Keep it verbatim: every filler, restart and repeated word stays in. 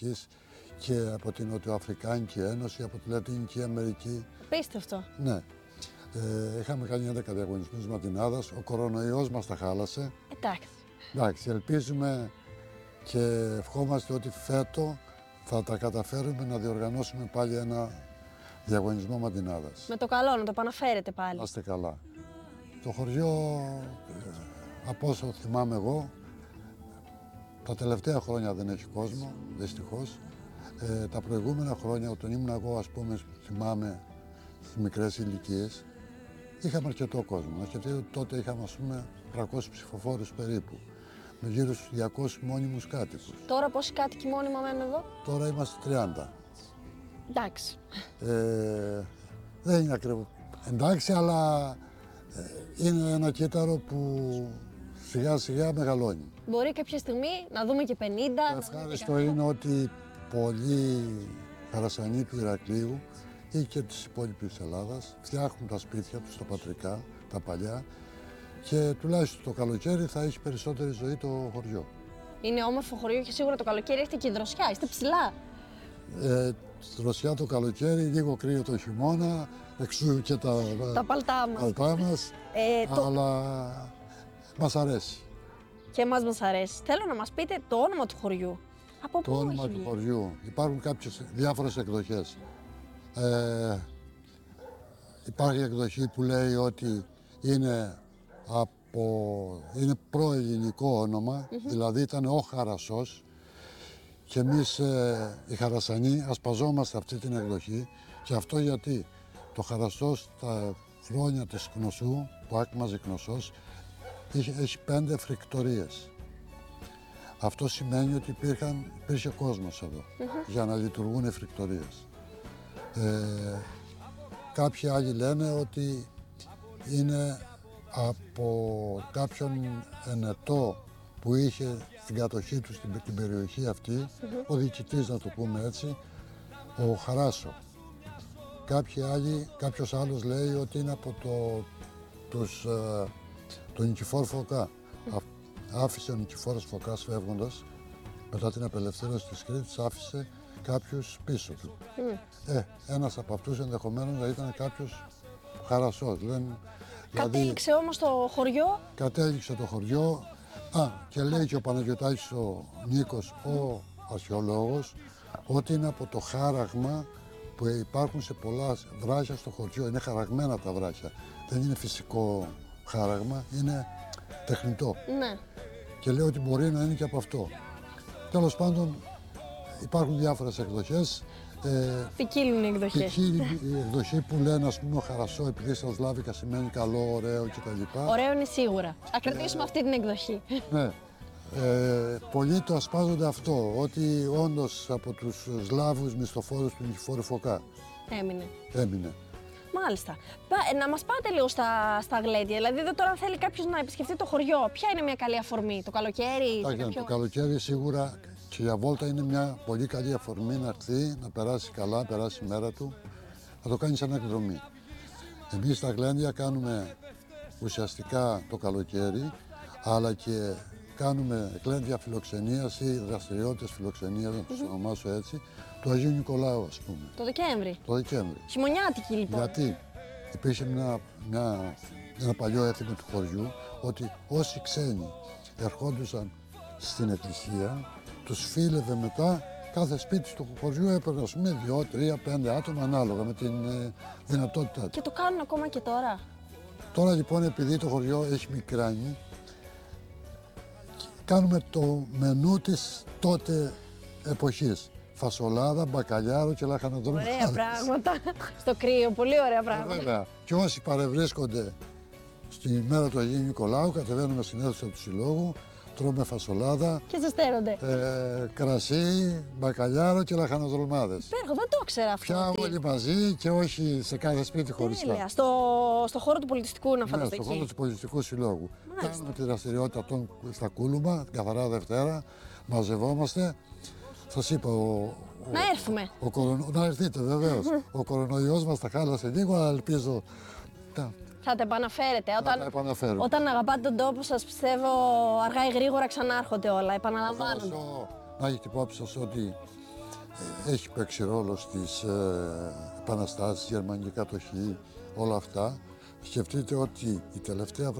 Αμερικής και από την Νοτιοαφρικάνικη Ένωση, από τη Λατινική Αμερική. Πίστευτο. Ναι. Ε, είχαμε κάνει έντεκα διαγωνισμούς ματινάδας, ο κορονοϊός μας τα χάλασε. Εντάξει. Εντάξει, ελπίζουμε και ευχόμαστε ότι φέτο θα τα καταφέρουμε να διοργανώσουμε πάλι ένα διαγωνισμό ματινάδας. Με το καλό, να το επαναφέρετε πάλι. Να είστε καλά. Το χωριό, ε, από όσο θυμάμαι εγώ, τα τελευταία χρόνια δεν έχει κόσμο, δυστυχώς. Ε, τα προηγούμενα χρόνια, όταν ήμουν εγώ, ας πούμε, θυμάμαι, στις μικρές ηλικίες, είχαμε αρκετό κόσμο. Να σκεφτείτε ότι τότε είχαμε, ας πούμε, τριακόσιους ψηφοφόρους περίπου, με γύρω στους διακόσιους μόνιμους κάτοικους. Τώρα πόσοι κάτοικοι μόνιμα μένουν εδώ? Τώρα είμαστε τριάντα. Εντάξει. Ε, δεν είναι ακριβώς εντάξει, αλλά ε, είναι ένα κύτταρο που σιγά σιγά μεγαλώνει. Μπορεί κάποια στιγμή να δούμε και πενήντα. Το ευχάριστο είναι ότι πολλοί χαρασανοί του Ηρακλείου ή και της υπόλοιπης Ελλάδας φτιάχνουν τα σπίτια τους, τα πατρικά, τα παλιά, και τουλάχιστον το καλοκαίρι θα έχει περισσότερη ζωή το χωριό. Είναι όμορφο χωριό και σίγουρα το καλοκαίρι έχετε και δροσιά, είστε ψηλά. Ε, δροσιά το καλοκαίρι, λίγο κρύο το χειμώνα, εξού και τα, Τα παλτά μας. παλτά μας, Ε, το... αλλά μας αρέσει. Και εμάς μας αρέσει. Θέλω να μας πείτε το όνομα του χωριού. Από Το πού όνομα έχει του βγει? χωριού. Υπάρχουν κάποιες διάφορες εκδοχές. Ε, υπάρχει εκδοχή που λέει ότι είναι από είναι προελληνικό όνομα, mm-hmm. δηλαδή ήταν ο Χαρασσός, και εμείς ε, οι Χαρασανοί ασπαζόμαστε αυτή την εκδοχή, και αυτό γιατί το Χαρασσός τα χρόνια της Κνωσού, που άκμαζε Κνωσός, έχει, έχει πέντε φρικτορίες. Αυτό σημαίνει ότι υπήρχαν, υπήρχε κόσμος εδώ mm-hmm. για να λειτουργούν οι φρικτορίες. Ε, κάποιοι άλλοι λένε ότι είναι από κάποιον ενετό που είχε στην κατοχή του στην την περιοχή αυτή, mm-hmm. ο διοικητής, να το πούμε έτσι, ο Χαράσο. Κάποιοι άλλοι, κάποιος άλλος λέει ότι είναι από το, τους, ε, τον Νικηφόρο Φωκά. Mm-hmm. Άφησε ο Νικηφόρος Φωκάς φεύγοντας, μετά την απελευθέρωση της Κρήτης, άφησε κάποιους πίσω του. Mm. Ε, ένας από αυτούς ενδεχομένως να ήταν κάποιος Χαρασσός. Λένε, κατέληξε δηλαδή, όμως το χωριό. Κατέληξε το χωριό. Α, και λέει και ο Παναγιωτάκης ο Νίκος, ο αρχαιολόγος, ότι είναι από το χάραγμα που υπάρχουν σε πολλά βράχια στο χωριό. Είναι χαραγμένα τα βράχια. Δεν είναι φυσικό χάραγμα, είναι τεχνητό. Ναι. Και λέει ότι μπορεί να είναι και από αυτό. Τέλος πάντων, υπάρχουν διάφορες εκδοχές. Ε, ποικίλουν οι εκδοχές. Ποικίλει η εκδοχή που λένε, ας πούμε, ο Χαρασσό, επειδή στα Σλάβικα σημαίνει καλό, ωραίο κτλ. Ωραίο είναι σίγουρα. Θα κρατήσουμε ε, αυτή την εκδοχή. Ναι. Ε, πολλοί το ασπάζονται αυτό, ότι όντως από τους Σλάβους μισθοφόρους του Νικηφόρου Φωκά έμεινε. Έμεινε. Μάλιστα. Να μας πάτε λίγο στα, στα γλέντια. Δηλαδή, εδώ τώρα, αν θέλει κάποιος να επισκεφτεί το χωριό, ποια είναι μια καλή αφορμή, το καλοκαίρι? Κάποιο... Το καλοκαίρι σίγουρα και για βόλτα είναι μια πολύ καλή αφορμή να έρθει, να περάσει καλά, να περάσει η μέρα του, να το κάνει σαν εκδρομή. Εμείς στα γλέντια κάνουμε ουσιαστικά το καλοκαίρι, αλλά και κάνουμε γλέντια φιλοξενίας ή δραστηριότητες φιλοξενίας, να τους mm-hmm. ονομάσω έτσι, του Αγίου Νικολάου, ας πούμε. Το Δεκέμβρη. Το Δεκέμβρη. Χειμωνιάτικη, λοιπόν. Γιατί υπήρχε μια, μια, ένα παλιό έθιμο του χωριού, ότι όσοι ξένοι ερχόντουσαν στην εκκλησία, τους φίλευε μετά, κάθε σπίτι του χωριού έπαιρνε, ας πούμε, δύο, τρία, πέντε άτομα, ανάλογα με την ε, δυνατότητά του. Και το κάνουν ακόμα και τώρα. Τώρα λοιπόν, επειδή το χωριό έχει μικράνει, κάνουμε το μενού της τότε εποχής. Φασολάδα, μπακαλιάρο και λαχανοδρομάδες. Ωραία πράγματα. Στο κρύο, πολύ ωραία πράγματα. Βέβαια. Και όσοι παρευρίσκονται στη μέρα του Αγίου Νικολάου, κατεβαίνουμε στην αίθουσα του Συλλόγου, τρώμε φασολάδα, και ζεσταίνονται. Ε, κρασί, μπακαλιάρο και λαχανοδρομάδες. Υπέροχο, δεν το ήξερα αυτό. Πια όλοι μαζί και όχι σε κάθε σπίτι χωριστά. Τέλεια. Στο, στο χώρο του πολιτιστικού να φανταστεί. Ναι, στο χώρο του πολιτιστικού συλλόγου. Μάλιστα. Κάνουμε τη δραστηριότητα των, στα Κούλουμα, καθαρά Δευτέρα, μαζευόμαστε. Σας είπα, ο, να ο, έρθουμε. Ο, ο κορονο... Να έρθετε βεβαίως. Ο κορονοϊός μας τα χάλασε λίγο, αλλά ελπίζω. Θα τα επαναφέρετε. Όταν, όταν αγαπάτε τον τόπο σας, πιστεύω αργά ή γρήγορα ξανάρχονται όλα. Επαναλαμβάνονται. Να έχετε υπόψη σας ότι έχει παίξει ρόλο στις ε, επαναστάσεις, γερμανική κατοχή, όλα αυτά. Σκεφτείτε ότι η τελευταία